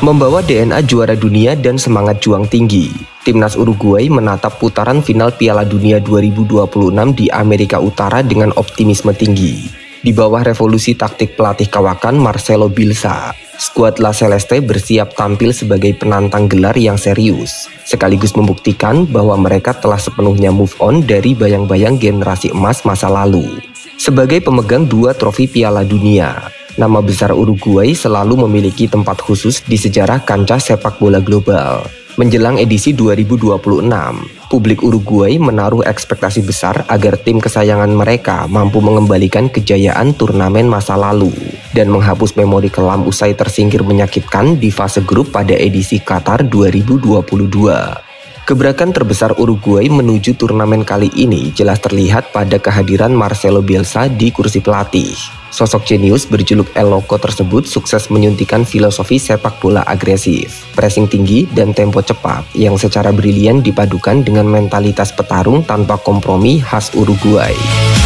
Membawa DNA juara dunia dan semangat juang tinggi, Timnas Uruguay menatap putaran final Piala Dunia 2026 di Amerika Utara dengan optimisme tinggi. Di bawah revolusi taktik pelatih kawakan Marcelo Bielsa, skuad La Celeste bersiap tampil sebagai penantang gelar yang serius, sekaligus membuktikan bahwa mereka telah sepenuhnya move on dari bayang-bayang generasi emas masa lalu. Sebagai pemegang 2 trofi Piala Dunia, nama besar Uruguay selalu memiliki tempat khusus di sejarah kancah sepak bola global. Menjelang edisi 2026, publik Uruguay menaruh ekspektasi besar agar tim kesayangan mereka mampu mengembalikan kejayaan turnamen masa lalu dan menghapus memori kelam usai tersingkir menyakitkan di fase grup pada edisi Qatar 2022. Gebrakan terbesar Uruguay menuju turnamen kali ini jelas terlihat pada kehadiran Marcelo Bielsa di kursi pelatih. Sosok jenius berjuluk El Loco tersebut sukses menyuntikkan filosofi sepak bola agresif, pressing tinggi, dan tempo cepat yang secara brilian dipadukan dengan mentalitas petarung tanpa kompromi khas Uruguay.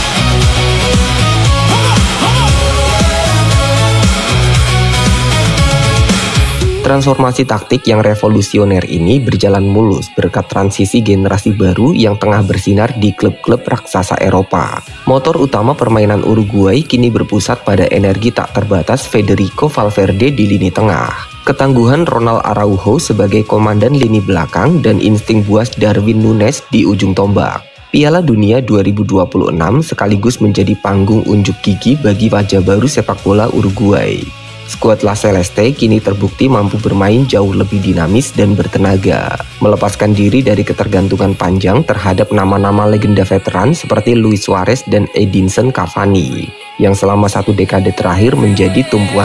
Transformasi taktik yang revolusioner ini berjalan mulus berkat transisi generasi baru yang tengah bersinar di klub-klub raksasa Eropa. Motor utama permainan Uruguay kini berpusat pada energi tak terbatas Federico Valverde di lini tengah, ketangguhan Ronald Araujo sebagai komandan lini belakang, dan insting buas Darwin Núñez di ujung tombak. Piala Dunia 2026 sekaligus menjadi panggung unjuk gigi bagi wajah baru sepak bola Uruguay. Skuad La Celeste kini terbukti mampu bermain jauh lebih dinamis dan bertenaga, melepaskan diri dari ketergantungan panjang terhadap nama-nama legenda veteran seperti Luis Suarez dan Edinson Cavani, yang selama 1 dekade terakhir menjadi tumpuan